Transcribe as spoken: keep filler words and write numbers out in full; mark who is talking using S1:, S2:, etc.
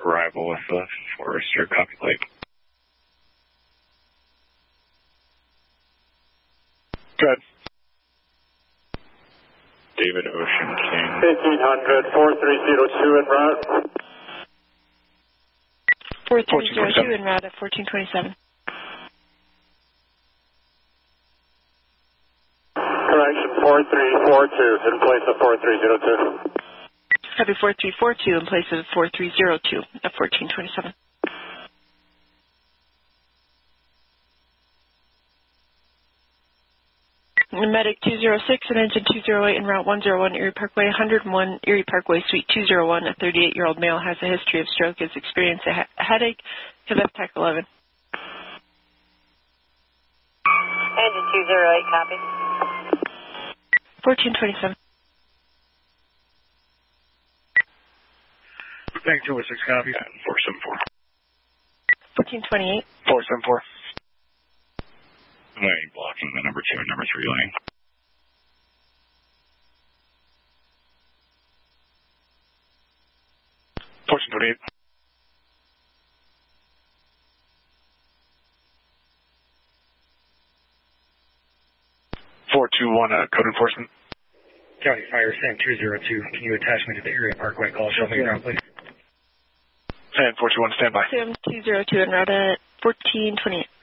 S1: arrival with the Forester, copy plate. Good. David Ocean King.
S2: fifteen hundred, four three zero two en route.
S3: four three zero two en route at fourteen twenty-seven.
S2: Correction, four three four two in place of four three zero two.
S3: Copy four three four two in place of four three zero two at fourteen twenty-seven. Medic two zero six and engine two zero eight en route one zero one Erie Parkway, one hundred one Erie Parkway, Suite two zero one. A thirty-eight-year-old male has a history of stroke, has experienced a, he- a headache, have F TAC eleven.
S4: Engine two zero eight, copy.
S3: fourteen twenty-seven.
S5: Bank two oh six, copy.
S1: four seven four.
S3: fourteen twenty-eight.
S5: four seven four.
S1: Lane blocking the number two and number three lane.
S5: fourteen twenty-eight. four two one, uh, code enforcement.
S6: County Fire, Sam two zero two. Can you attach me to the Erie Parkway call? Show me ground, please.
S5: And four two one, stand by.
S3: Sam two zero two en route at fourteen twenty-eight.